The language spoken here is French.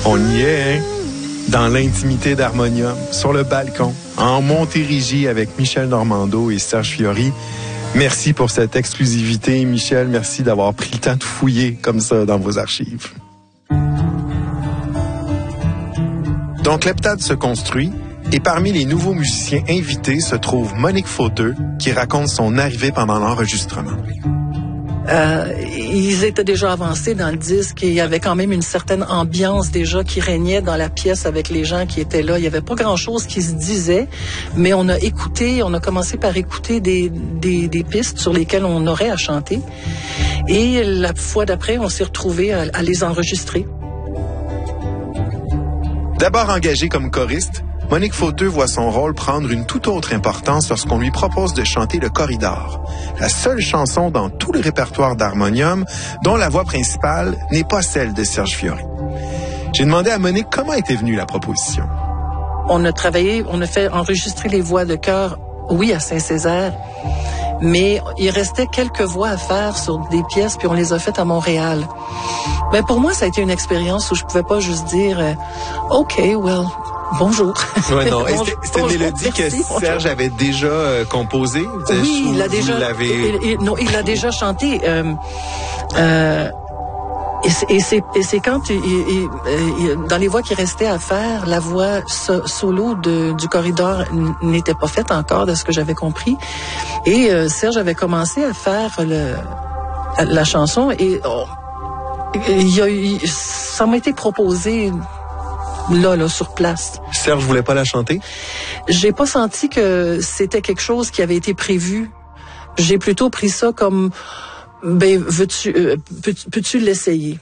On y est, hein? Dans l'intimité d'Harmonium, sur le balcon, en Montérégie avec Michel Normando et Serge Fiori. Merci pour cette exclusivité, Michel. Merci d'avoir pris le temps de fouiller comme ça dans vos archives. Donc, l'heptade se construit et parmi les nouveaux musiciens invités se trouve Monique Fauteux qui raconte son arrivée pendant l'enregistrement. Ils étaient déjà avancés dans le disque et il y avait quand même une certaine ambiance déjà qui régnait dans la pièce avec les gens qui étaient là. Il y avait pas grand-chose qui se disait, mais on a commencé par écouter des pistes sur lesquelles on aurait à chanter. Et la fois d'après, on s'est retrouvés à les enregistrer. D'abord engagée comme choriste, Monique Fauteux voit son rôle prendre une toute autre importance lorsqu'on lui propose de chanter le Corridor, la seule chanson dans tout le répertoire d'Harmonium dont la voix principale n'est pas celle de Serge Fiori. J'ai demandé à Monique comment était venue la proposition. On a fait enregistrer les voix de chœur, oui, à Saint-Césaire, mais il restait quelques voix à faire sur des pièces, puis on les a faites à Montréal. Mais pour moi, ça a été une expérience où je pouvais pas juste dire « OK, well... » Bonjour. Ouais, non. C'était une mélodie que Serge avait déjà composée. Oui, il l'a déjà. Non, il l'a déjà chantée. Et c'est quand dans les voix qui restaient à faire, la voix solo du Corridor n'était pas faite encore, de ce que j'avais compris. Et Serge avait commencé à faire la chanson et ça m'a été proposé. Là, sur place. Serge voulait pas la chanter? J'ai pas senti que c'était quelque chose qui avait été prévu. J'ai plutôt pris ça comme, peux-tu l'essayer?